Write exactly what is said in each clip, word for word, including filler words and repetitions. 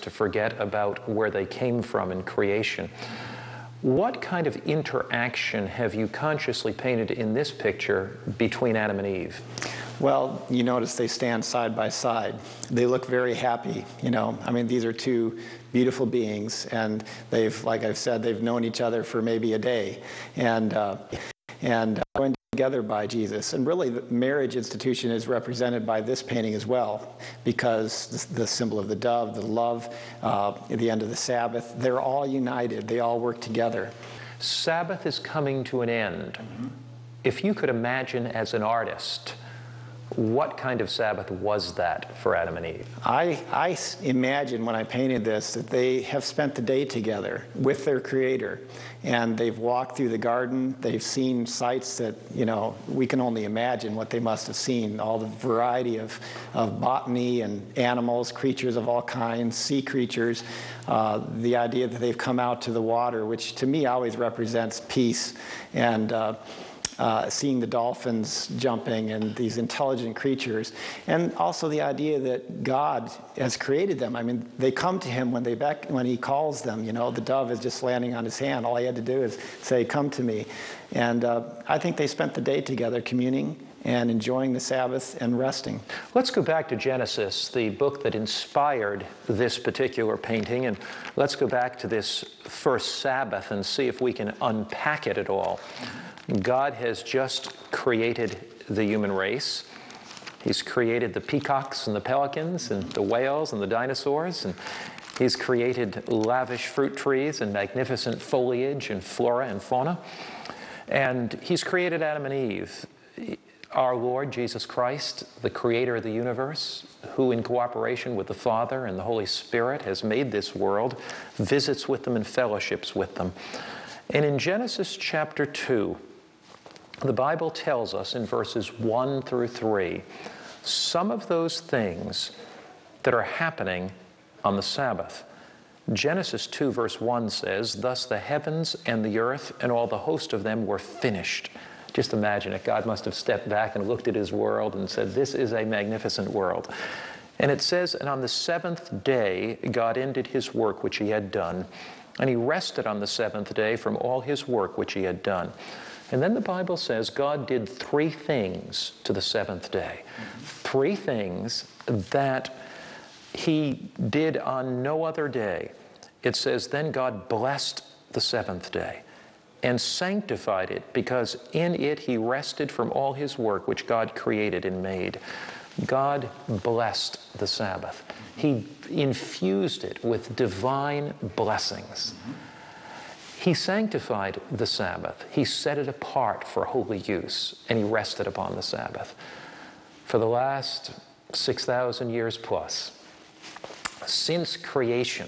to forget about where they came from in creation. What kind of interaction have you consciously painted in this picture between Adam and Eve? Well, you notice they stand side by side. They look very happy, you know. I mean, these are two beautiful beings, and they've, like I've said, they've known each other for maybe a day, and uh, and uh, going together by Jesus. And really, the marriage institution is represented by this painting as well, because the, the symbol of the dove, the love, uh, at the end of the Sabbath, they're all united. They all work together. Sabbath is coming to an end. Mm-hmm. If you could imagine as an artist, what kind of Sabbath was that for Adam and Eve? I, I imagine when I painted this that they have spent the day together with their Creator, and they've walked through the garden. They've seen sights that, you know, we can only imagine what they must have seen, all the variety of, of botany and animals, creatures of all kinds, sea creatures, uh, the idea that they've come out to the water, which to me always represents peace, and uh, Uh, seeing the dolphins jumping and these intelligent creatures, and also the idea that God has created them. I mean, they come to him when they beck, when he calls them. You know, the dove is just landing on his hand. All he had to do is say, "Come to me." And uh, I think they spent the day together, communing and enjoying the Sabbath and resting. Let's go back to Genesis, the book that inspired this particular painting, and let's go back to this first Sabbath and see if we can unpack it at all. God has just created the human race. He's created the peacocks and the pelicans and the whales and the dinosaurs, and he's created lavish fruit trees and magnificent foliage and flora and fauna. And he's created Adam and Eve. Our Lord Jesus Christ, the creator of the universe, who in cooperation with the Father and the Holy Spirit has made this world, visits with them and fellowships with them. And in Genesis chapter two, the Bible tells us in verses one through three some of those things that are happening on the Sabbath. Genesis two verse one says, "Thus the heavens and the earth and all the host of them were finished." Just imagine it. God must have stepped back and looked at his world and said, "This is a magnificent world." And it says, "And on the seventh day God ended his work which he had done, and he rested on the seventh day from all his work which he had done." And then the Bible says God did three things to the seventh day. Three things that he did on no other day. It says, "Then God blessed the seventh day and sanctified it, because in it he rested from all his work which God created and made." God blessed the Sabbath. He infused it with divine blessings. He sanctified the Sabbath. He set it apart for holy use, and he rested upon the Sabbath. For the last six thousand years plus, since creation,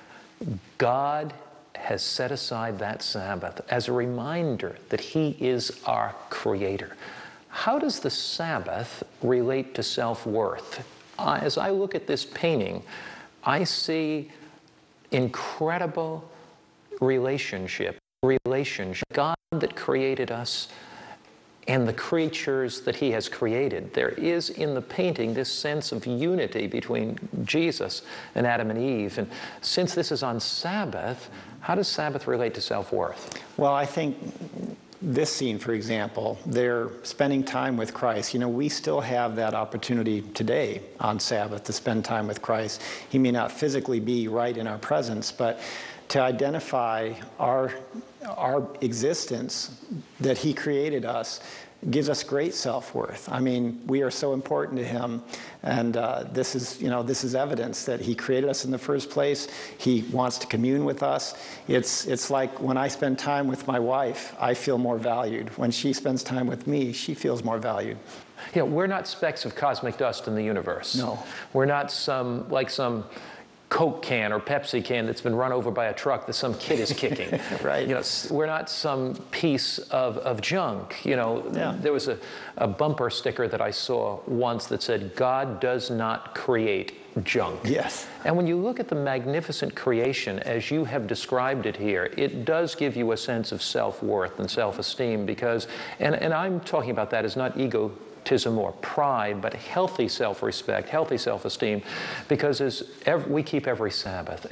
God has set aside that Sabbath as a reminder that he is our creator. How does the Sabbath relate to self-worth? Uh, as I look at this painting, I see incredible relationship, relationship. God that created us and the creatures that he has created. There is in the painting this sense of unity between Jesus and Adam and Eve. And since this is on Sabbath, how does Sabbath relate to self-worth? Well, I think this scene, for example, they're spending time with Christ. You know, we still have that opportunity today on Sabbath to spend time with Christ. He may not physically be right in our presence, but to identify our, our existence, that he created us, gives us great self-worth. I mean, we are so important to him, and uh, this is, you know, this is evidence that he created us in the first place. He wants to commune with us. It's, it's like when I spend time with my wife, I feel more valued. When she spends time with me, she feels more valued. You know, we're not specks of cosmic dust in the universe. No. We're not some, like some Coke can or Pepsi can that's been run over by a truck that some kid is kicking. Right. You know, we're not some piece of, of junk. You know, yeah. There was a, a bumper sticker that I saw once that said, "God does not create junk." Yes. And when you look at the magnificent creation as you have described it here, it does give you a sense of self-worth and self-esteem because, and, and I'm talking about that as not ego egotism or pride, but healthy self-respect, healthy self-esteem, because as ev- we keep every Sabbath,